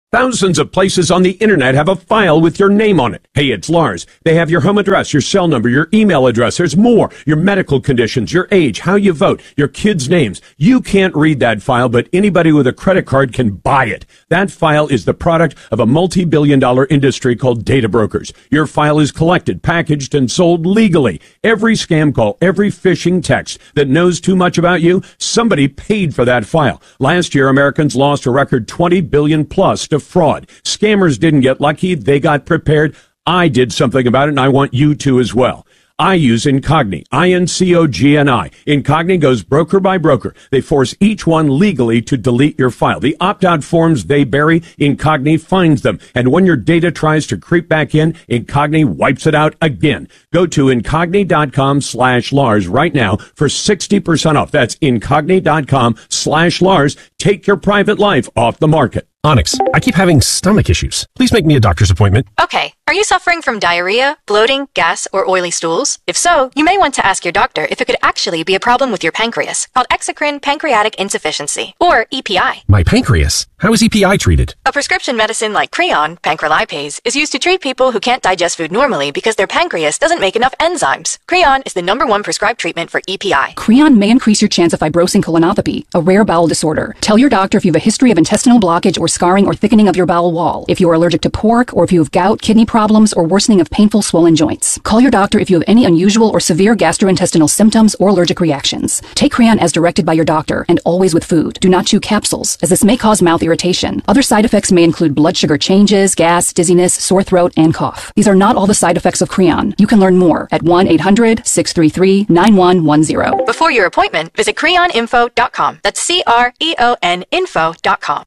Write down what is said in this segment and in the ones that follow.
Thousands of places on the internet have a file with your name on it. Hey, it's Lars. They have your home address, your cell number, your email address. There's more. Your medical conditions, your age, how you vote, your kids' names. You can't read that file, but anybody with a credit card can buy it. That file is the product of a multi-billion-dollar industry called data brokers. Your file is collected, packaged, and sold legally. Every scam call, every phishing text that knows too much about you, somebody paid for that file. Last year, Americans lost a record $20 billion plus to fraud. Scammers didn't get lucky. They got prepared. I did something about it, and I want you to as well. I use Incogni, I-N-C-O-G-N-I. Incogni goes broker by broker. They force each one legally to delete your file. The opt-out forms they bury, Incogni finds them. And when your data tries to creep back in, Incogni wipes it out again. Go to Incogni.com/Lars right now for 60% off. That's Incogni.com/Lars. Take your private life off the market. Onyx, I keep having stomach issues. Please make me a doctor's appointment. Okay. Are you suffering from diarrhea, bloating, gas, or oily stools? If so, you may want to ask your doctor if it could actually be a problem with your pancreas, called exocrine pancreatic insufficiency, or EPI. My pancreas? How is EPI treated? A prescription medicine like Creon, pancrelipase, is used to treat people who can't digest food normally because their pancreas doesn't make enough enzymes. Creon is the #1 prescribed treatment for EPI. Creon may increase your chance of fibrosing colonopathy, a rare bowel disorder. Tell your doctor if you have a history of intestinal blockage or scarring or thickening of your bowel wall, if you are allergic to pork, or if you have gout, kidney problems, or worsening of painful swollen joints. Call your doctor if you have any unusual or severe gastrointestinal symptoms or allergic reactions. Take Creon as directed by your doctor, and always with food. Do not chew capsules, as this may cause mouth irritation. Other side effects may include blood sugar changes, gas, dizziness, sore throat, and cough. These are not all the side effects of Creon. You can learn more at 1-800-633-9110. Before your appointment, visit creoninfo.com. That's CREON info.com.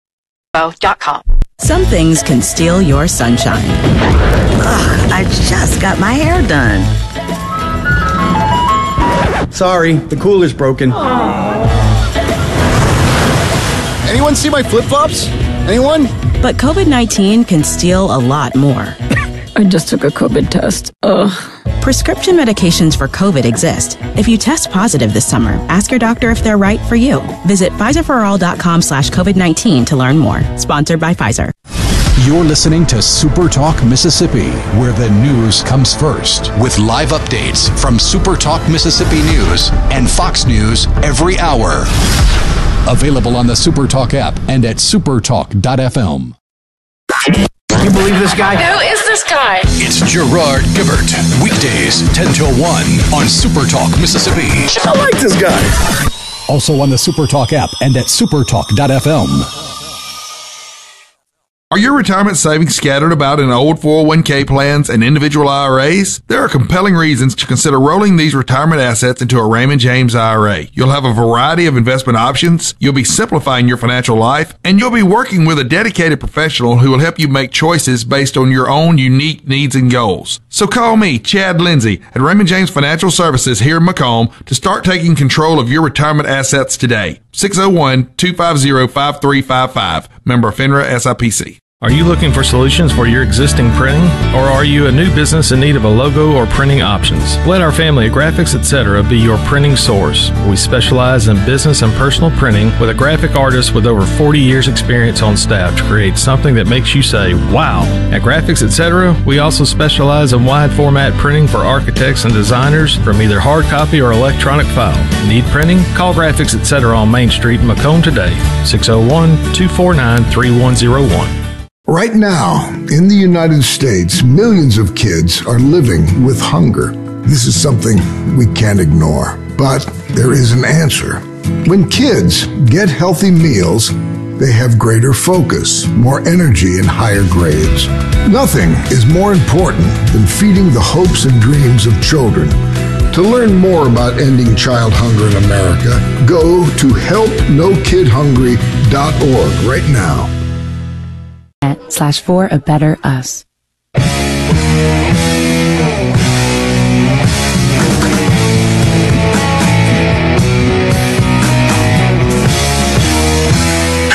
Some things can steal your sunshine. Ugh, I just got my hair done. Sorry, the cooler's broken. Anyone see my flip-flops? Anyone? But COVID-19 can steal a lot more. I just took a COVID test. Ugh. Prescription medications for COVID exist. If you test positive this summer, ask your doctor if they're right for you. Visit PfizerForAll.com/COVID-19 to learn more. Sponsored by Pfizer. You're listening to Super Talk Mississippi, where the news comes first, with live updates from Super Talk Mississippi News and Fox News every hour. Available on the Super Talk app and at supertalk.fm. Can you believe this guy? Who is this guy? It's Gerard Gibert. Weekdays 10 till 1 on Super Talk Mississippi. I like this guy. Also on the Super Talk app and at supertalk.fm. Are your retirement savings scattered about in old 401k plans and individual IRAs? There are compelling reasons to consider rolling these retirement assets into a Raymond James IRA. You'll have a variety of investment options, you'll be simplifying your financial life, and you'll be working with a dedicated professional who will help you make choices based on your own unique needs and goals. So call me, Chad Lindsay, at Raymond James Financial Services here in Macomb to start taking control of your retirement assets today. 601-250-5355. Member FINRA SIPC. Are you looking for solutions for your existing printing? Or are you a new business in need of a logo or printing options? Let our family of Graphics Etc. be your printing source. We specialize in business and personal printing with a graphic artist with over 40 years experience on staff to create something that makes you say, wow. At Graphics Etc., we also specialize in wide format printing for architects and designers from either hard copy or electronic file. Need printing? Call Graphics Etc. on Main Street in Macomb today, 601-249-3101. Right now, in the United States, millions of kids are living with hunger. This is something we can't ignore, but there is an answer. When kids get healthy meals, they have greater focus, more energy, and higher grades. Nothing is more important than feeding the hopes and dreams of children. To learn more about ending child hunger in America, go to helpnokidhungry.org right now. /for a better us.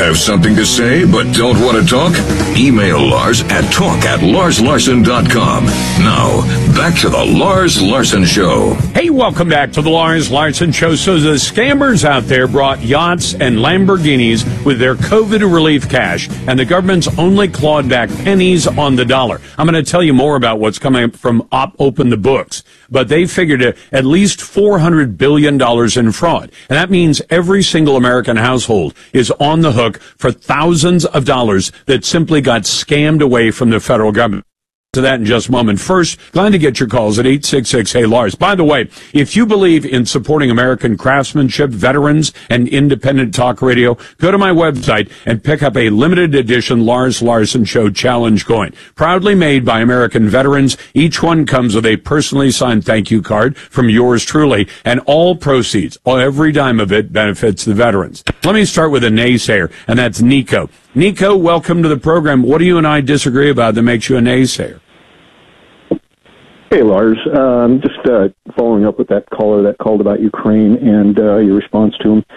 Have something to say but don't want to talk? Email Lars at talk@LarsLarson.com. Now, back to the Lars Larson Show. Hey, welcome back to the Lars Larson Show. So the scammers out there brought yachts and Lamborghinis with their COVID relief cash, and the government's only clawed back pennies on the dollar. I'm going to tell you more about what's coming up from Open the Books, but they figured at least $400 billion in fraud. And that means every single American household is on the hook for thousands of dollars that simply got scammed away from the federal government. To that in just a moment. First, glad to get your calls at 866-HEY-LARS. By the way, if you believe in supporting American craftsmanship, veterans, and independent talk radio, go to my website and pick up a limited edition Lars Larson Show Challenge coin. Proudly made by American veterans, each one comes with a personally signed thank you card from yours truly, and all proceeds, every dime of it, benefits the veterans. Let me start with a naysayer, and that's Nico. Nico, welcome to the program. What do you and I disagree about that makes you a naysayer? Hey, Lars. Just following up with that caller that called about Ukraine and your response to him.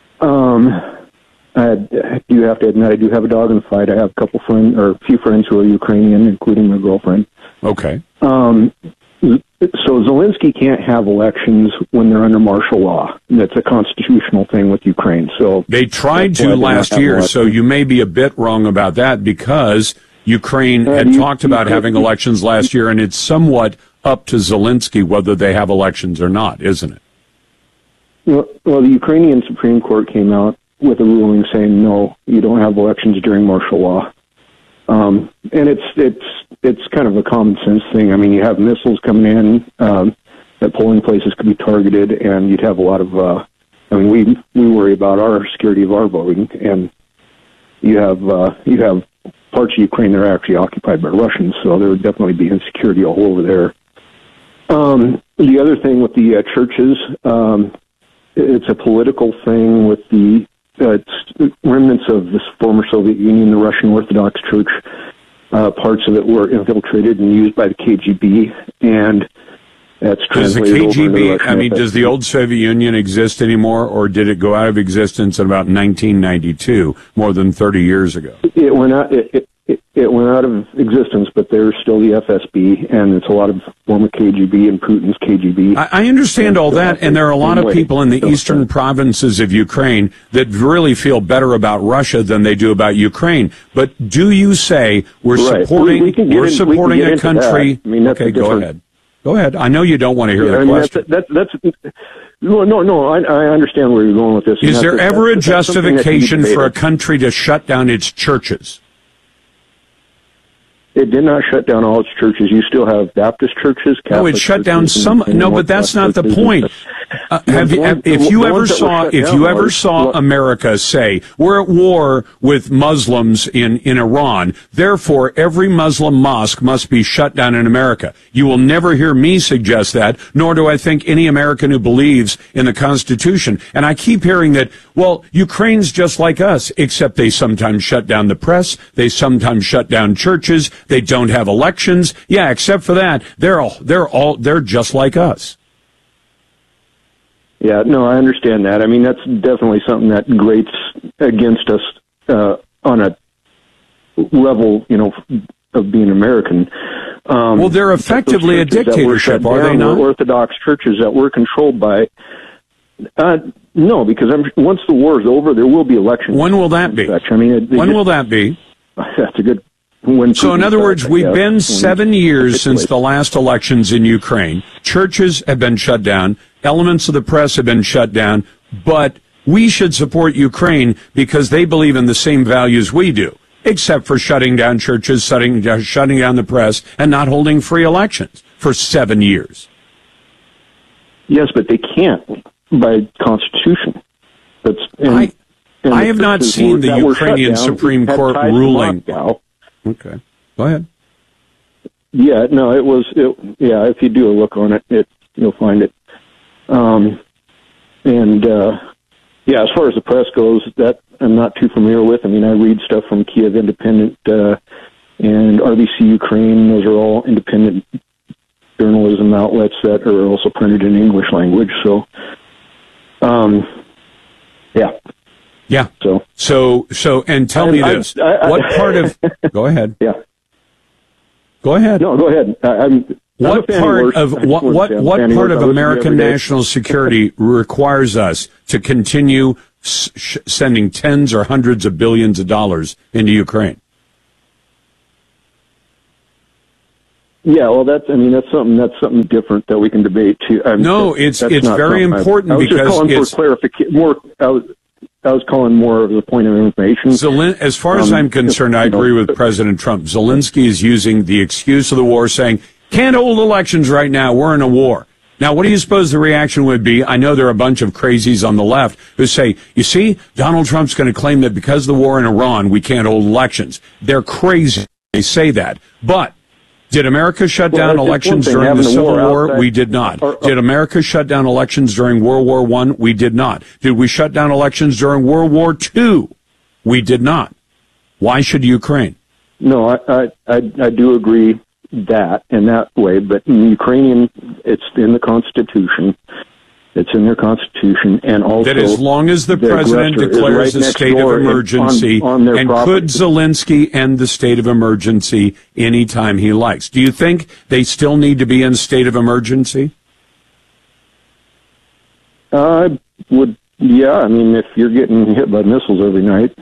I do have to admit I do have a dog in the fight. I have a few friends who are Ukrainian, including my girlfriend. Okay. So Zelensky can't have elections when they're under martial law. That's a constitutional thing with Ukraine. So they tried to last year, so you may be a bit wrong about that because Ukraine had talked about having elections last year, and it's somewhat up to Zelensky whether they have elections or not, isn't it? Well, the Ukrainian Supreme Court came out with a ruling saying, no, you don't have elections during martial law. And it's kind of a common sense thing. I mean, you have missiles coming in, that polling places could be targeted, and you'd have a lot of, we worry about our security of our voting, and you have parts of Ukraine that are actually occupied by Russians, so there would definitely be insecurity all over there. The other thing with the churches, it's a political thing with the remnants of this former Soviet Union, the Russian Orthodox Church. Parts of it were infiltrated and used by the KGB, and that's translated over into the Russian does the old Soviet Union exist anymore, or did it go out of existence in about 1992, more than 30 years ago? It went out of existence, but there's still the FSB, and it's a lot of former KGB and Putin's KGB. I understand all that, and there are a lot of people in the eastern provinces of Ukraine that really feel better about Russia than they do about Ukraine. But do you say we're supporting a country? Okay, go ahead. Go ahead. I know you don't want to hear that question. No. I understand where you're going with this. Is there ever a justification for a country to shut down its churches? It did not shut down all its churches. You still have Baptist churches, Catholic No, it shut down some. No, but that's not the point. If you ever saw America say, we're at war with Muslims in Iran, therefore every Muslim mosque must be shut down in America. You will never hear me suggest that, nor do I think any American who believes in the Constitution. And I keep hearing that, well, Ukraine's just like us, except they sometimes shut down the press, they sometimes shut down churches, they don't have elections. Yeah, except for that, they're just like us. Yeah, no, I understand that. I mean, that's definitely something that grates against us on a level, of being American. Well, they're effectively a dictatorship, are they not? Orthodox churches that were controlled by. No, because once the war is over, there will be elections. When will that be? When will that be? That's a good. So, in other words, we've been 7 years since the last elections in Ukraine. Churches have been shut down. Elements of the press have been shut down. But we should support Ukraine because they believe in the same values we do, except for shutting down churches, shutting down the press, and not holding free elections for 7 years. Yes, but they can't by Constitution. I have not seen the Ukrainian Supreme Court ruling. Okay, go ahead. Yeah, no, if you do a look on it, you'll find it. As far as the press goes, that I'm not too familiar with. I mean, I read stuff from Kiev Independent and RBC Ukraine. Those are all independent journalism outlets that are also printed in English language. So, Yeah. So, and tell me this: what part of? Go ahead. Yeah. Go ahead. No, go ahead. What part of American national security requires us to continue sending tens or hundreds of billions of dollars into Ukraine? Yeah, well, that's something different that we can debate too. No, it's very important I was because just calling for clarification. I was calling more of the point of information. As far as I'm concerned, I agree with President Trump. Zelensky is using the excuse of the war, saying, can't hold elections right now, we're in a war. Now, what do you suppose the reaction would be? I know there are a bunch of crazies on the left who say, you see, Donald Trump's going to claim that because of the war in Iran, we can't hold elections. They're crazy. They say that. But did America shut down elections during the Civil War? We did not. Did America shut down elections during World War I? We did not. Did we shut down elections during World War II? We did not. Why should Ukraine? No, I do agree that in that way, but in Ukrainian, it's in the Constitution. It's in their Constitution, and also that as long as the president declares a state of emergency, and could Zelensky end the state of emergency anytime he likes? Do you think they still need to be in a state of emergency? I would, yeah. I mean, if you're getting hit by missiles every night,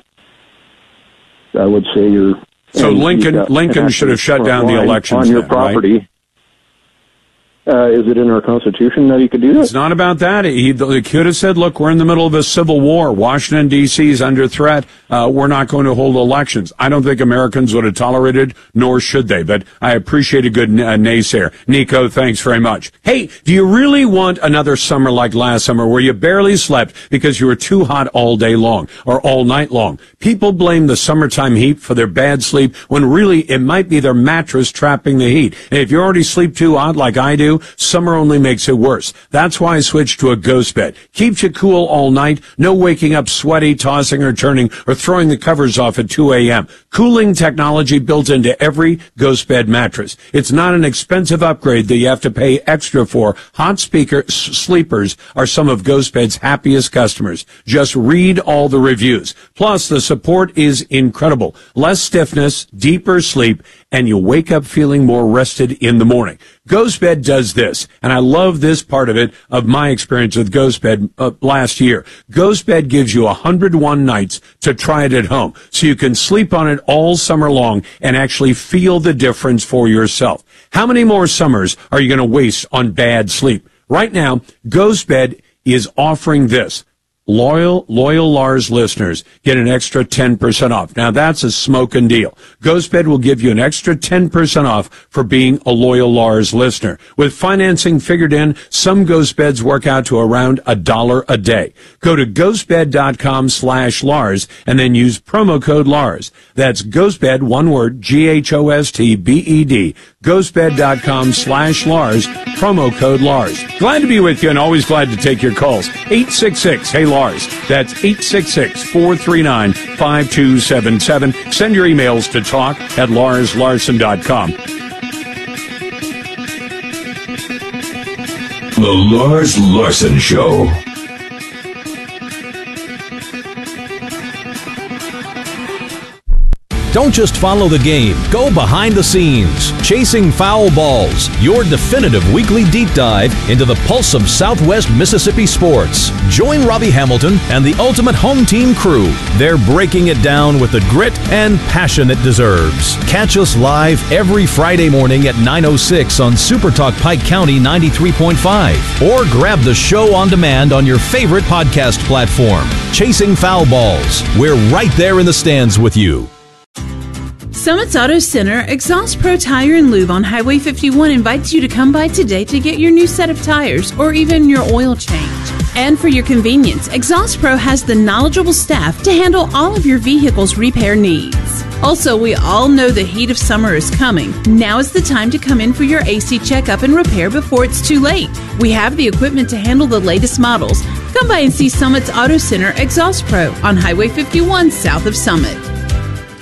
I would say you're. So Lincoln should have shut down the elections on your property. Right? Is it in our Constitution that he could do that? It's not about that. He could have said, look, we're in the middle of a civil war. Washington, D.C. is under threat. We're not going to hold elections. I don't think Americans would have tolerated, nor should they. But I appreciate a good naysayer. Nico, thanks very much. Hey, do you really want another summer like last summer where you barely slept because you were too hot all day long or all night long? People blame the summertime heat for their bad sleep when really it might be their mattress trapping the heat. And if you already sleep too hot like I do, summer only makes it worse. That's why I switched to a Ghost Bed. Keeps you cool all night. No waking up sweaty, tossing or turning, or throwing the covers off at 2 a.m. Cooling technology built into every Ghost Bed mattress. It's not an expensive upgrade that you have to pay extra for. Hot sleepers are some of Ghost Bed's happiest customers. Just read all the reviews. Plus, the support is incredible. Less stiffness, deeper sleep, and you wake up feeling more rested in the morning. Ghost Bed does this, and I love this part of it, of my experience with Ghost Bed last year. Ghost Bed gives you 101 nights to try it at home, so you can sleep on it all summer long and actually feel the difference for yourself. How many more summers are you going to waste on bad sleep? Right now, Ghost Bed is offering this. Loyal Lars listeners get an extra 10% off. Now that's a smoking deal. GhostBed will give you an extra 10% off for being a loyal Lars listener. With financing figured in, some GhostBeds work out to around $1 a day. Go to ghostbed.com/Lars and then use promo code Lars. That's GhostBed, one word, GHOSTBED. Ghostbed.com/Lars, promo code Lars. Glad to be with you and always glad to take your calls. 866-HEY-LARS. That's 866-439-5277. Send your emails to talk@LarsLarson.com. The Lars Larson Show. Don't just follow the game. Go behind the scenes. Chasing Foul Balls, your definitive weekly deep dive into the pulse of Southwest Mississippi sports. Join Robbie Hamilton and the Ultimate Home Team crew. They're breaking it down with the grit and passion it deserves. Catch us live every Friday morning at 9:06 on Super Talk Pike County 93.5. Or grab the show on demand on your favorite podcast platform. Chasing Foul Balls. We're right there in the stands with you. Summit's Auto Center, Exhaust Pro Tire and Lube on Highway 51 invites you to come by today to get your new set of tires or even your oil change. And for your convenience, Exhaust Pro has the knowledgeable staff to handle all of your vehicle's repair needs. Also, we all know the heat of summer is coming. Now is the time to come in for your AC checkup and repair before it's too late. We have the equipment to handle the latest models. Come by and see Summit's Auto Center, Exhaust Pro on Highway 51 south of Summit.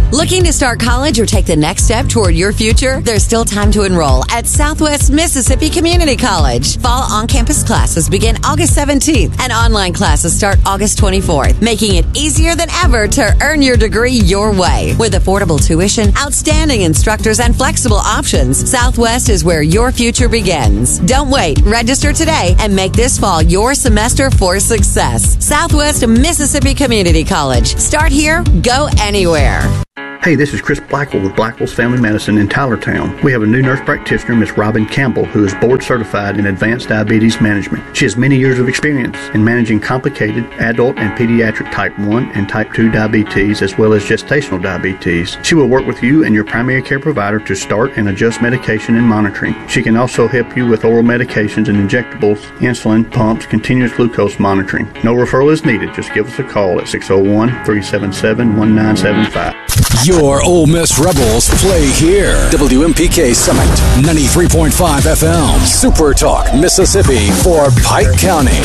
Looking to start college or take the next step toward your future? There's still time to enroll at Southwest Mississippi Community College. Fall on-campus classes begin August 17th and online classes start August 24th, making it easier than ever to earn your degree your way. With affordable tuition, outstanding instructors, and flexible options, Southwest is where your future begins. Don't wait. Register today and make this fall your semester for success. Southwest Mississippi Community College. Start here, go anywhere. Hey, this is Chris Blackwell with Blackwell's Family Medicine in Tylertown. We have a new nurse practitioner, Miss Robin Campbell, who is board certified in advanced diabetes management. She has many years of experience in managing complicated adult and pediatric type 1 and type 2 diabetes, as well as gestational diabetes. She will work with you and your primary care provider to start and adjust medication and monitoring. She can also help you with oral medications and injectables, insulin, pumps, continuous glucose monitoring. No referral is needed. Just give us a call at 601-377-1975. Your Ole Miss Rebels play here. WMPK Summit, 93.5 FM. Super Talk, Mississippi for Pike County.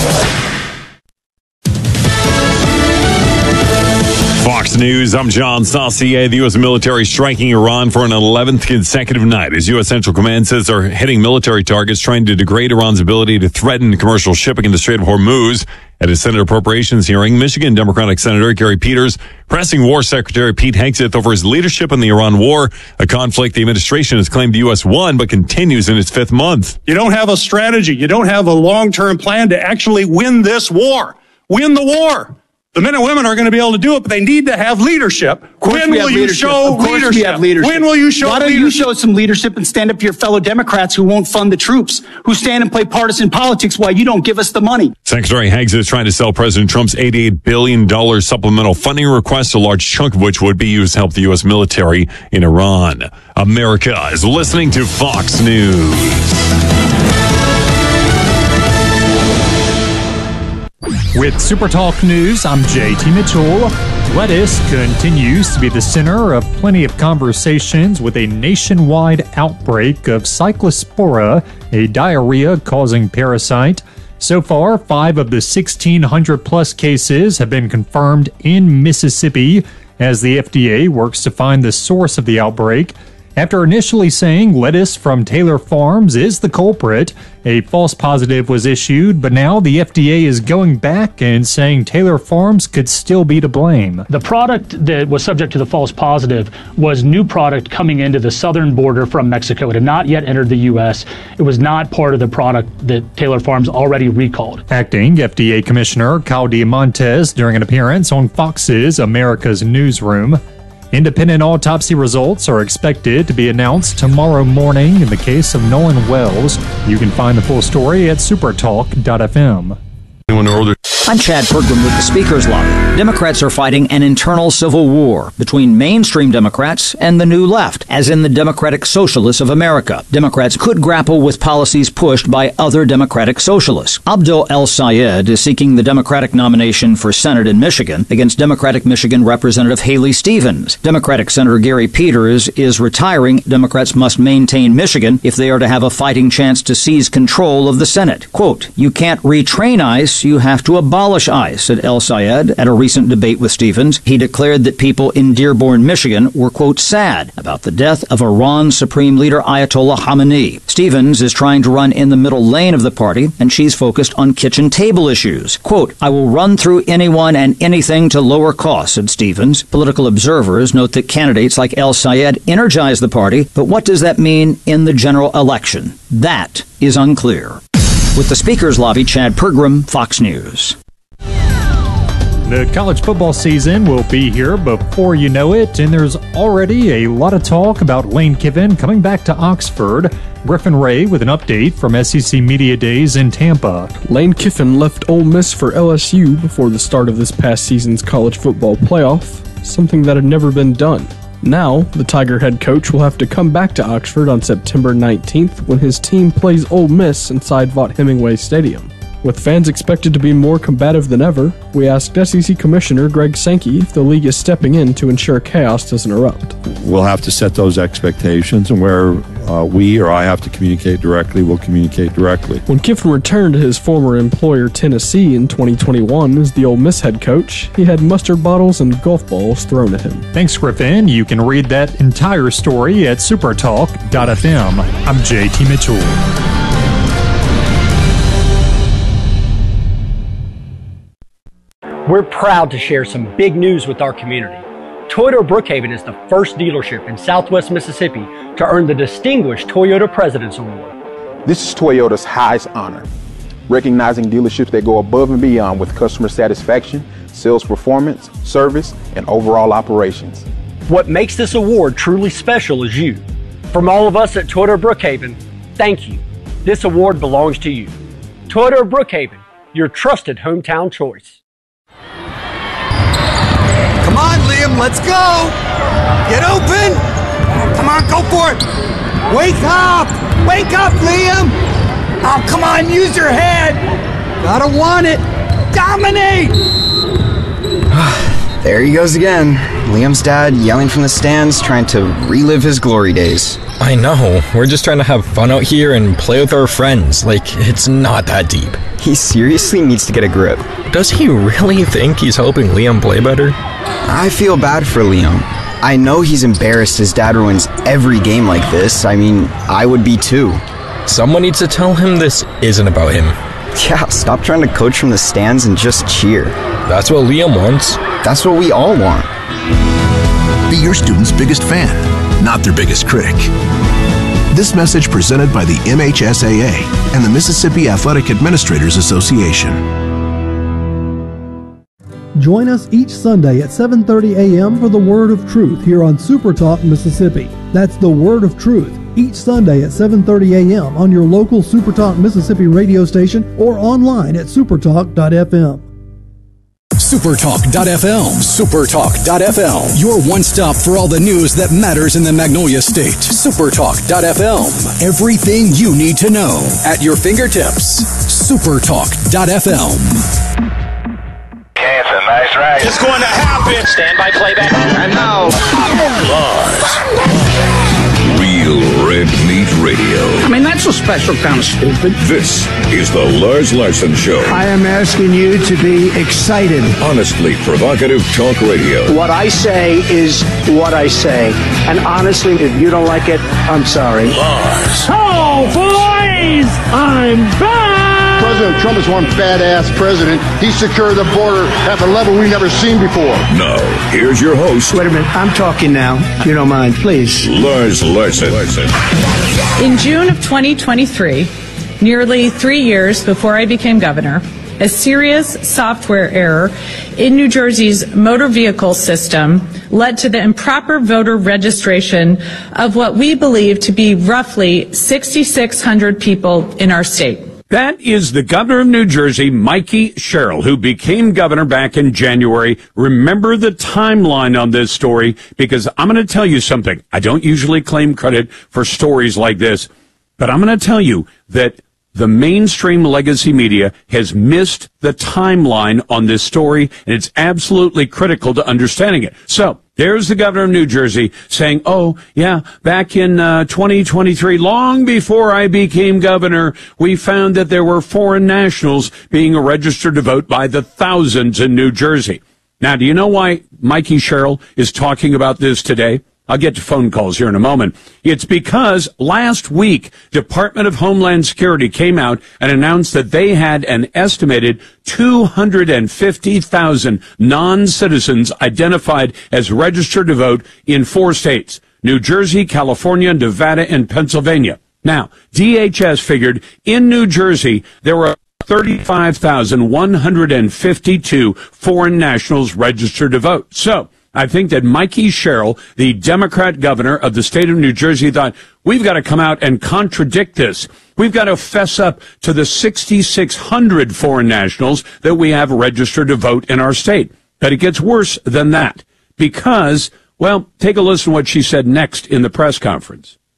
Fox News, I'm John Saucier. The U.S. military striking Iran for an 11th consecutive night as U.S. Central Command says they're hitting military targets trying to degrade Iran's ability to threaten commercial shipping in the Strait of Hormuz. At a Senate Appropriations hearing, Michigan Democratic Senator Gary Peters pressing War Secretary Pete Hegseth over his leadership in the Iran war, a conflict the administration has claimed the U.S. won but continues in its fifth month. You don't have a strategy. You don't have a long-term plan to actually win this war. Win the war. The men and women are going to be able to do it, but they need to have leadership. When will you show leadership? When will you show leadership? Why don't you show some leadership and stand up to your fellow Democrats who won't fund the troops, who stand and play partisan politics while you don't give us the money? Secretary Hegseth is trying to sell President Trump's $88 billion supplemental funding request, a large chunk of which would be used to help the U.S. military in Iran. America is listening to Fox News. With Super Talk News, I'm JT Mitchell. Lettuce continues to be the center of plenty of conversations with a nationwide outbreak of Cyclospora, a diarrhea-causing parasite. So far, 5 of the 1,600-plus cases have been confirmed in Mississippi as the FDA works to find the source of the outbreak. After initially saying lettuce from Taylor Farms is the culprit, a false positive was issued, but now the FDA is going back and saying Taylor Farms could still be to blame. The product that was subject to the false positive was new product coming into the southern border from Mexico. It had not yet entered the U.S. It was not part of the product that Taylor Farms already recalled. Acting FDA Commissioner Kyle Diamontes during an appearance on Fox's America's Newsroom. Independent autopsy results are expected to be announced tomorrow morning in the case of Nolan Wells. You can find the full story at supertalk.fm. I'm Chad Pergram with the Speaker's Lobby. Democrats are fighting an internal civil war between mainstream Democrats and the New Left, as in the Democratic Socialists of America. Democrats could grapple with policies pushed by other Democratic Socialists. Abdul El-Sayed is seeking the Democratic nomination for Senate in Michigan against Democratic Michigan Representative Haley Stevens. Democratic Senator Gary Peters is retiring. Democrats must maintain Michigan if they are to have a fighting chance to seize control of the Senate. Quote, "You can't retrain ICE, you have to abolish ICE," said El-Sayed at a recent debate with Stevens. He declared that people in Dearborn, Michigan were, quote, sad about the death of Iran's Supreme Leader Ayatollah Khamenei. Stevens is trying to run in the middle lane of the party, and she's focused on kitchen table issues. Quote, "I will run through anyone and anything to lower costs," said Stevens. Political observers note that candidates like El-Sayed energize the party, but what does that mean in the general election? That is unclear. With the Speaker's Lobby, Chad Pergram, Fox News. The college football season will be here before you know it, and there's already a lot of talk about Lane Kiffin coming back to Oxford. Griffin Ray with an update from SEC Media Days in Tampa. Lane Kiffin left Ole Miss for LSU before the start of this past season's college football playoff, something that had never been done. Now, the Tiger head coach will have to come back to Oxford on September 19th when his team plays Ole Miss inside Vaught Hemingway Stadium. With fans expected to be more combative than ever, we asked SEC Commissioner Greg Sankey if the league is stepping in to ensure chaos doesn't erupt. We'll have to set those expectations, and where we or I have to communicate directly, we'll communicate directly. When Kiffin returned to his former employer Tennessee in 2021 as the Ole Miss head coach, he had mustard bottles and golf balls thrown at him. Thanks, Griffin. You can read that entire story at supertalk.fm. I'm JT Mitchell. We're proud to share some big news with our community. Toyota Brookhaven is the first dealership in Southwest Mississippi to earn the Distinguished Toyota President's Award. This is Toyota's highest honor, recognizing dealerships that go above and beyond with customer satisfaction, sales performance, service, and overall operations. What makes this award truly special is you. From all of us at Toyota Brookhaven, thank you. This award belongs to you. Toyota Brookhaven, your trusted hometown choice. Come on, Liam, let's go! Get open! Come on, go for it! Wake up! Wake up, Liam! Oh, come on, use your head! Gotta want it! Dominate! There he goes again. Liam's dad yelling from the stands, trying to relive his glory days. I know. We're just trying to have fun out here and play with our friends. Like, it's not that deep. He seriously needs to get a grip. Does he really think he's helping Liam play better? I feel bad for Liam. I know he's embarrassed his dad ruins every game like this. I mean, I would be too. Someone needs to tell him this isn't about him. Yeah, stop trying to coach from the stands and just cheer. That's what Liam wants. That's what we all want. Be your student's biggest fan, not their biggest critic. This message presented by the MHSAA and the Mississippi Athletic Administrators Association. Join us each Sunday at 7:30 a.m. for the Word of Truth here on Super Talk Mississippi. That's the Word of Truth each Sunday at 7:30 a.m. on your local Super Talk Mississippi radio station or online at supertalk.fm. Supertalk.fm. Supertalk.fm. Your one stop for all the news that matters in the Magnolia State. Supertalk.fm. Everything you need to know at your fingertips. Supertalk.fm. Okay, it's a nice ride. It's going to happen. Stand by playback. And now, Real Red Meat Radio. I mean, that's a special kind of stupid. This is the Lars Larson Show. I am asking you to be excited. Honestly provocative talk radio. What I say is what I say. And honestly, if you don't like it, I'm sorry. Lars. Oh, boys! I'm back! President Trump is one fat-ass president. He secured the border at a level we've never seen before. Now, here's your host. Wait a minute. I'm talking now. If you don't mind, please. Lars Larson. In June of 2023, nearly 3 years before I became governor, a serious software error in New Jersey's motor vehicle system led to the improper voter registration of what we believe to be roughly 6,600 people in our state. That is the governor of New Jersey, Mikey Sherrill, who became governor back in January. Remember the timeline on this story, because I'm going to tell you something. I don't usually claim credit for stories like this, but I'm going to tell you that the mainstream legacy media has missed the timeline on this story, and it's absolutely critical to understanding it. So there's the governor of New Jersey saying, oh, yeah, back in 2023, long before I became governor, we found that there were foreign nationals being registered to vote by the thousands in New Jersey. Now, do you know why Mikey Sherrill is talking about this today? I'll get to phone calls here in a moment. It's because last week, Department of Homeland Security came out and announced that they had an estimated 250,000 non-citizens identified as registered to vote in 4 states: New Jersey, California, Nevada, and Pennsylvania. Now, DHS figured in New Jersey there were 35,152 foreign nationals registered to vote. So I think that Mikey Sherrill, the Democrat governor of the state of New Jersey, thought, we've got to come out and contradict this. We've got to fess up to the 6,600 foreign nationals that we have registered to vote in our state. But it gets worse than that because, well, take a listen to what she said next in the press conference.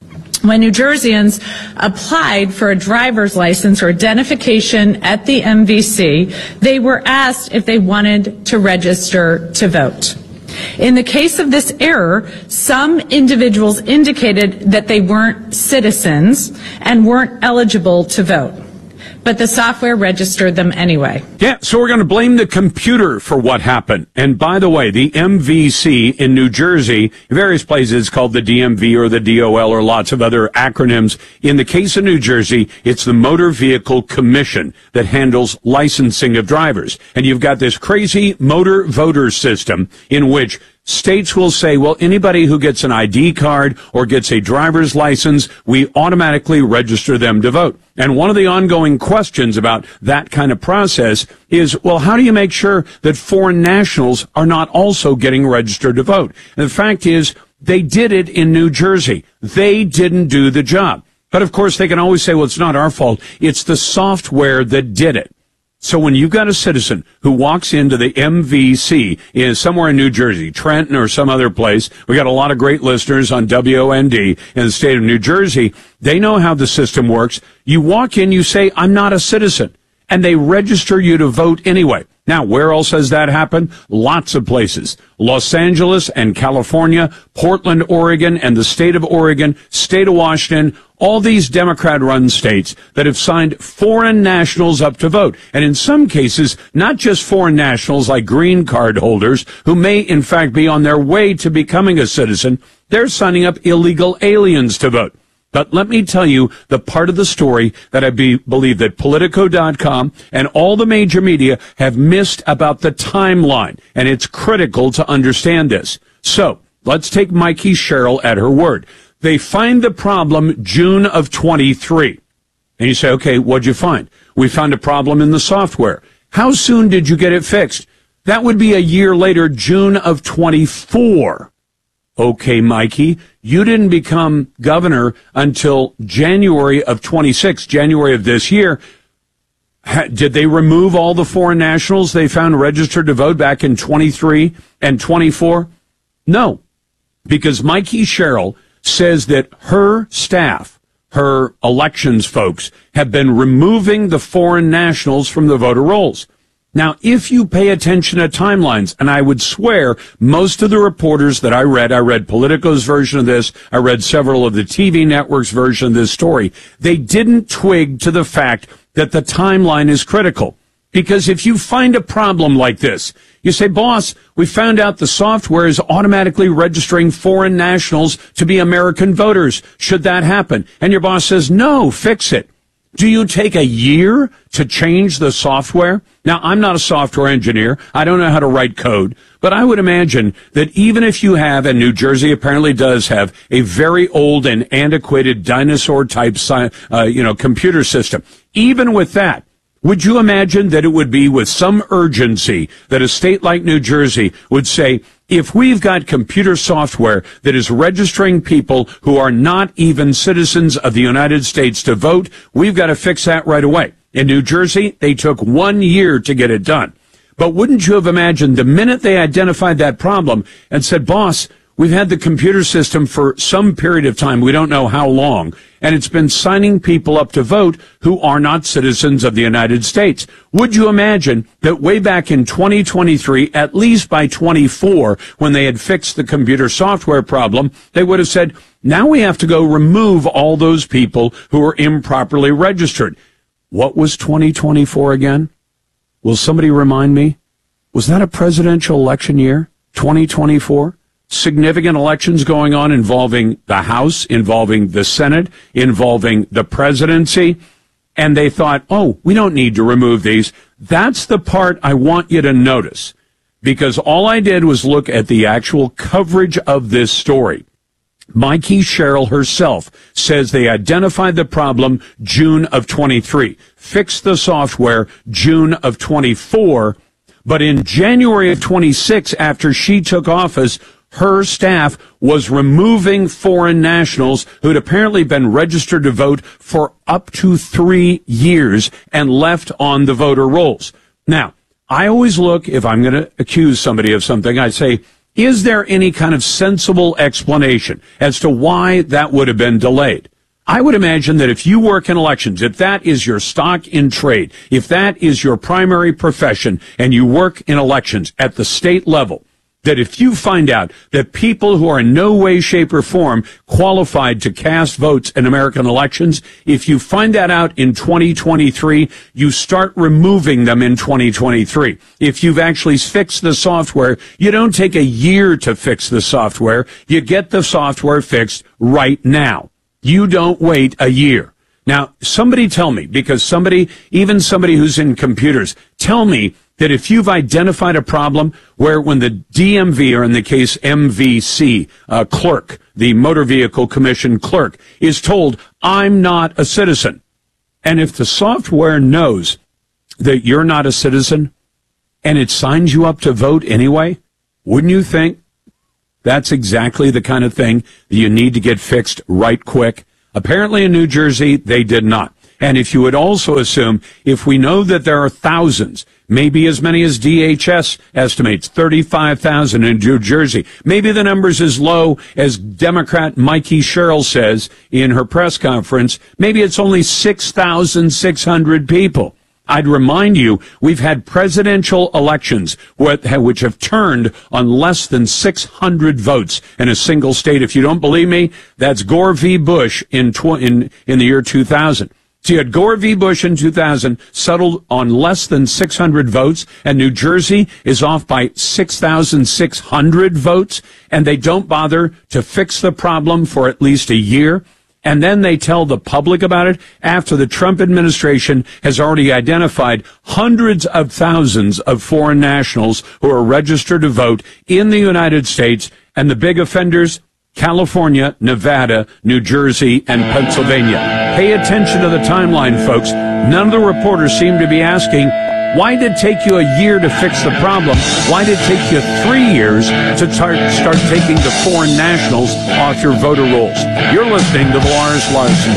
When New Jerseyans applied for a driver's license or identification at the MVC, they were asked if they wanted to register to vote. In the case of this error, some individuals indicated that they weren't citizens and weren't eligible to vote, but the software registered them anyway. Yeah, so we're going to blame the computer for what happened. And by the way, the MVC in New Jersey, in various places called the DMV or the DOL or lots of other acronyms. In the case of New Jersey, it's the Motor Vehicle Commission that handles licensing of drivers. And you've got this crazy motor voter system in which states will say, well, anybody who gets an ID card or gets a driver's license, we automatically register them to vote. And one of the ongoing questions about that kind of process is, well, how do you make sure that foreign nationals are not also getting registered to vote? And the fact is, they did it in New Jersey. They didn't do the job. But of course, they can always say, well, it's not our fault. It's the software that did it. So when you've got a citizen who walks into the MVC somewhere in New Jersey, Trenton or some other place, we got a lot of great listeners on WOND in the state of New Jersey. They know how the system works. You walk in, you say, I'm not a citizen, and they register you to vote anyway. Now, where else has that happened? Lots of places. Los Angeles and California, Portland, Oregon, and the state of Oregon, state of Washington, all these Democrat-run states that have signed foreign nationals up to vote. And in some cases, not just foreign nationals like green card holders who may, in fact, be on their way to becoming a citizen. They're signing up illegal aliens to vote. But let me tell you the part of the story that I believe that Politico.com and all the major media have missed about the timeline, and it's critical to understand this. So let's take Mikey Sherrill at her word. They find the problem June of 23. And you say, okay, what'd you find? We found a problem in the software. How soon did you get it fixed? That would be a year later, June of 24. Okay, Mikey, you didn't become governor until January of 26, January of this year. Did they remove all the foreign nationals they found registered to vote back in 23 and 24? No, because Mikey Sherrill says that her staff, her elections folks, have been removing the foreign nationals from the voter rolls. Now, if you pay attention to timelines, and I would swear most of the reporters that I read Politico's version of this, I read several of the TV networks' version of this story, they didn't twig to the fact that the timeline is critical. Because if you find a problem like this, you say, boss, we found out the software is automatically registering foreign nationals to be American voters. Should that happen? And your boss says, no, fix it. Do you take a year to change the software? Now, I'm not a software engineer. I don't know how to write code. But I would imagine that even if you have, and New Jersey apparently does have, a very old and antiquated dinosaur-type computer system, even with that, would you imagine that it would be with some urgency that a state like New Jersey would say, if we've got computer software that is registering people who are not even citizens of the United States to vote, we've got to fix that right away. In New Jersey, they took 1 year to get it done. But wouldn't you have imagined the minute they identified that problem and said, boss, we've had the computer system for some period of time, we don't know how long, and it's been signing people up to vote who are not citizens of the United States. Would you imagine that way back in 2023, at least by 24, when they had fixed the computer software problem, they would have said, now we have to go remove all those people who are improperly registered. What was 2024 again? Will somebody remind me? Was that a presidential election year? 2024? Significant elections going on involving the House, involving the Senate, involving the presidency. And they thought, oh, we don't need to remove these. That's the part I want you to notice, because all I did was look at the actual coverage of this story. Mikey Sherrill herself says they identified the problem June of 23, fixed the software June of 24, but in January of 26, after she took office, her staff was removing foreign nationals who had apparently been registered to vote for up to 3 years and left on the voter rolls. Now, I always look, if I'm going to accuse somebody of something, I say, is there any kind of sensible explanation as to why that would have been delayed? I would imagine that if you work in elections, if that is your stock in trade, if that is your primary profession and you work in elections at the state level, that if you find out that people who are in no way, shape, or form qualified to cast votes in American elections, if you find that out in 2023, you start removing them in 2023. If you've actually fixed the software, you don't take a year to fix the software. You get the software fixed right now. You don't wait a year. Now, somebody tell me, because somebody who's in computers, tell me that if you've identified a problem where when the DMV, or in the case MVC, clerk, the Motor Vehicle Commission clerk, is told, I'm not a citizen, and if the software knows that you're not a citizen and it signs you up to vote anyway, wouldn't you think that's exactly the kind of thing that you need to get fixed right quick? Apparently in New Jersey, they did not. And if you would also assume, if we know that there are thousands, maybe as many as DHS estimates, 35,000 in New Jersey, maybe the number's as low as Democrat Mikey Sherrill says in her press conference, maybe it's only 6,600 people. I'd remind you, we've had presidential elections which have turned on less than 600 votes in a single state. If you don't believe me, that's Gore v. Bush in the year 2000. So you had Gore v. Bush in 2000 settled on less than 600 votes, and New Jersey is off by 6,600 votes, and they don't bother to fix the problem for at least a year. And then they tell the public about it after the Trump administration has already identified hundreds of thousands of foreign nationals who are registered to vote in the United States, and the big offenders, California, Nevada, New Jersey, and Pennsylvania. Pay attention to the timeline, folks. None of the reporters seem to be asking, why did it take you a year to fix the problem? Why did it take you 3 years to start taking the foreign nationals off your voter rolls? You're listening to the Lars Larson